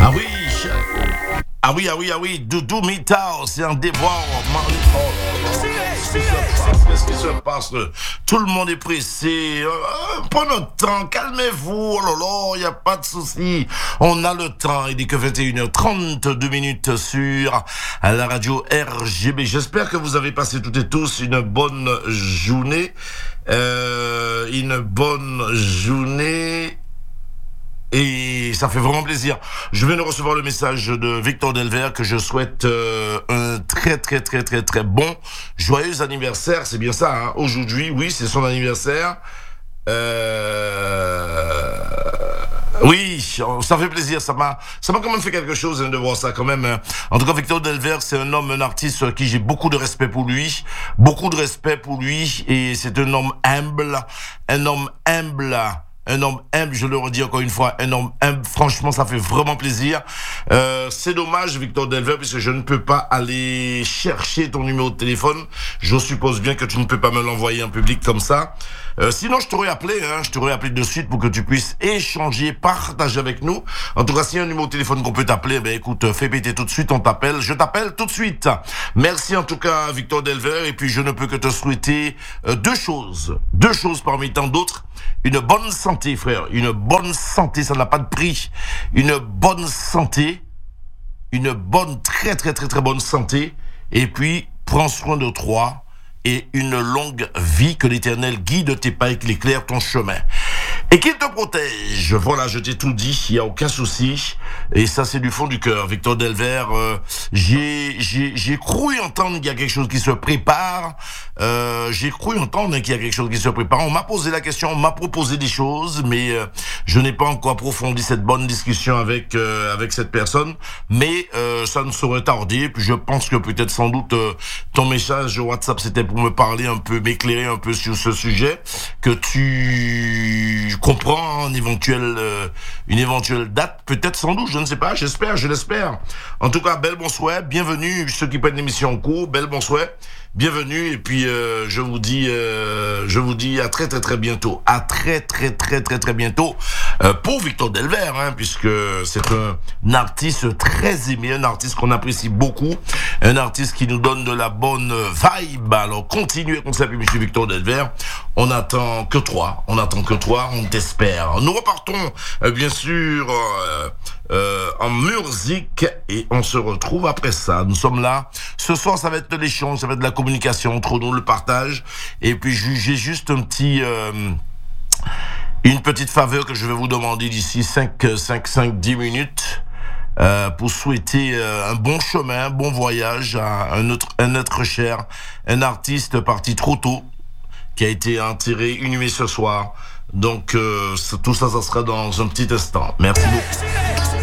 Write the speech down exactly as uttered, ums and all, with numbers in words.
Ah oui. Ah oui, ah oui, ah oui, Doudou Mitao, c'est un déboire. Qu'est-ce qui se passe? Tout le monde est pressé. Euh, prenez le temps, calmez-vous. Oh là là, il n'y a pas de souci. On a le temps. Il est que vingt et une heures trente-deux minutes sur la radio R G B. J'espère que vous avez passé toutes et tous une bonne journée. Euh, une bonne journée. Et ça fait vraiment plaisir. Je viens de recevoir le message de Victor Delver que je souhaite euh, un très très très très très bon joyeux anniversaire. C'est bien ça, hein? Aujourd'hui, oui, c'est son anniversaire. Euh... Oui, ça fait plaisir. Ça m'a, ça m'a quand même fait quelque chose hein, de voir ça quand même. Hein. En tout cas, Victor Delver, c'est un homme, un artiste sur qui j'ai beaucoup de respect pour lui, beaucoup de respect pour lui, et c'est un homme humble, un homme humble. Un homme humble, je le redis encore une fois, un homme humble, franchement, ça fait vraiment plaisir. Euh, c'est dommage, Victor Delver, puisque je ne peux pas aller chercher ton numéro de téléphone. Je suppose bien que tu ne peux pas me l'envoyer en public comme ça. Euh, sinon, je t'aurais appelé, hein, je t'aurais appelé de suite pour que tu puisses échanger, partager avec nous. En tout cas, s'il y a un numéro de téléphone qu'on peut t'appeler, ben écoute, fais péter tout de suite, on t'appelle. Je t'appelle tout de suite. Merci en tout cas, Victor Delver, et puis je ne peux que te souhaiter euh, deux choses, deux choses parmi tant d'autres. Une bonne santé, frère. Une bonne santé, ça n'a pas de prix. Une bonne santé. Une bonne, très, très, très, très bonne santé. Et puis, prends soin de toi. Et une longue vie, que l'Éternel guide tes pas et qu'il éclaire ton chemin. Et qu'il te protège. Voilà, je t'ai tout dit, il n'y a aucun souci. Et ça, c'est du fond du cœur. Victor Delver, euh, j'ai, j'ai, j'ai cru entendre qu'il y a quelque chose qui se prépare. Euh, j'ai cru entendre qu'il y a quelque chose qui se prépare. On m'a posé la question, on m'a proposé des choses, mais euh, je n'ai pas encore approfondi cette bonne discussion avec euh, avec cette personne. Mais euh, ça ne saurait tarder. Puis je pense que peut-être sans doute euh, ton message WhatsApp, c'était pour me parler un peu, m'éclairer un peu sur ce sujet, que tu comprends une éventuelle, euh, une éventuelle date, peut-être sans doute, je ne sais pas, j'espère, je l'espère. En tout cas, belle bonsoir, bienvenue, ceux qui prennent l'émission en cours, belle bonsoir, bienvenue, et puis euh, je vous dis, euh, je vous dis à très très très bientôt, à très très très très très bientôt, euh, pour Victor Delver, hein, puisque c'est un, un artiste très aimé, un artiste qu'on apprécie beaucoup, un artiste qui nous donne de la bonne vibe. Alors continuez comme ça, puis monsieur Victor Delver, on attend que toi, on attend que toi, on t'espère. Nous repartons euh, bien sûr euh, euh, en musique et on se retrouve après ça. Nous sommes là. Ce soir, ça va être de l'échange, ça va être de la communication entre nous, le partage. Et puis j'ai juste un petit, euh, une petite faveur que je vais vous demander d'ici cinq, cinq, cinq, dix minutes. Euh, pour souhaiter euh, un bon chemin, un bon voyage à un autre, un être cher, un artiste parti trop tôt, qui a été enterré, inhumé ce soir. Donc euh, tout ça, ça sera dans un petit instant. Merci beaucoup.